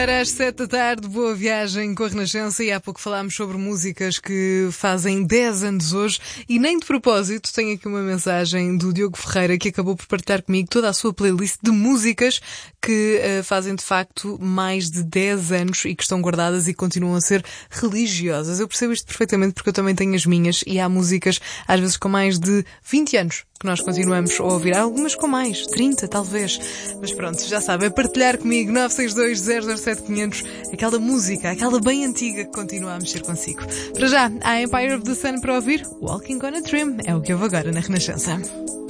Para as 7 da tarde, boa viagem com a Renascença, e há pouco falámos sobre músicas que fazem 10 anos hoje, e nem de propósito tenho aqui uma mensagem do Diogo Ferreira, que acabou por partilhar comigo toda a sua playlist de músicas que fazem de facto mais de 10 anos e que estão guardadas e continuam a ser religiosas. Eu percebo isto perfeitamente porque eu também tenho as minhas, e há músicas às vezes com mais de 20 anos que nós continuamos a ouvir, algumas com mais, 30 talvez, mas pronto, já sabe, é partilhar comigo 962-007-500, aquela música, aquela bem antiga que continua a mexer consigo. Para já, há Empire of the Sun para ouvir, Walking on a Dream, é o que eu vou agora na Renascença.